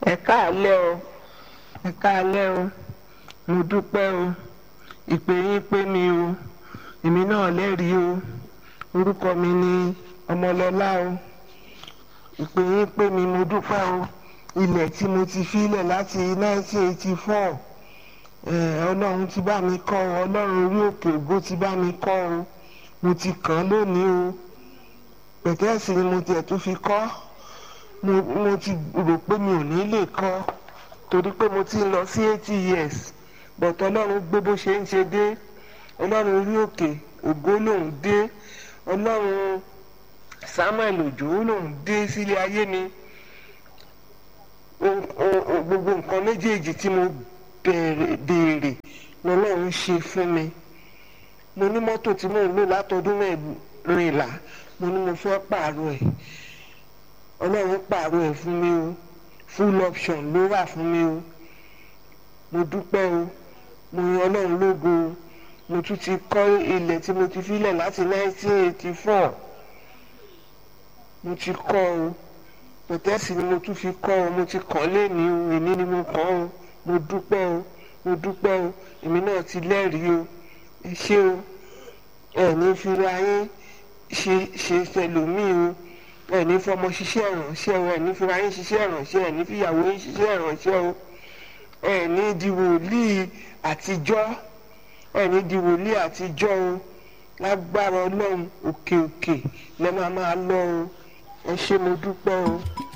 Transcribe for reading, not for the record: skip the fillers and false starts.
Ẹ káalẹ́ o, ẹ káalẹ́ o, mo dúpẹ́ o, ìpè yín pé mi o, èmi náà lẹ́rìí o, orúkọ mi ni Ọmọlọ́lá o, ìpè yín pé mi, mo dúpẹ́ o, ilẹ̀ tí mo ti filẹ̀ láti 1984 Ọlọ́run ti bá mi kọ́ o, Ọlọ́run orí òkè ògo ti bá mi kọ́ o, mo ti kàn lónìí o, pẹ̀tẹ́ẹ̀sì ni mo tiẹ̀ tún fi kọ́. Mo ti rò pé mi ò ní lè kọ́ torí pé mo ti ń lọ sí 80 years but Ọlọ́run gbé bó ṣe ń ṣe dé, Ọlọ́run orí òkè ògo lòún dé, Ọlọ́run Samuel Òjó lòún dé sílé ayé mi. Gbogbo nǹkan méjèèjì tí mo béèrè lọ́lọ́run ṣe fún mi. Mo ní mọ́tò tí mò ń lò látọdún mẹ́rìnlá, mo ní mo fẹ́ pààrọ̀ ẹ̀, Ọlọ́run pààrọ̀ ẹ̀ fún mi o, full option ló wà fún mi o, mo dúpẹ́ o, mo yan Ọlọ́run lógo o, mo tún ti kọ́ ilẹ̀ tí mo ti filẹ̀ láti 1984, mo ti kọ́ o, pẹ̀tẹ́ẹ̀sì ni mo tún fi kọ́ o, mo ti kàn léni o, èmi ni mo kàn o, mo dúpẹ́ o, mo dúpẹ́ o, èmi náà ti lẹ́rìí o, ẹ ṣé o, ẹ ní fira yín ṣe tẹlòmíì o, ẹ ní fọmọ ṣiṣẹ́ ìrànṣẹ́ o, ẹ ní fira yín ṣiṣẹ́ ìrànṣẹ́, ẹ ní fìyàwó yín ṣiṣẹ́ ìrànṣẹ́ o, ẹ ní di wòlíì àtijọ́, ẹ ní di wòlíì àtijọ́ o, lágbára Ọlọ́run òkè òkè lẹ máa lọ o, ẹ ṣé mo dúpẹ́ o.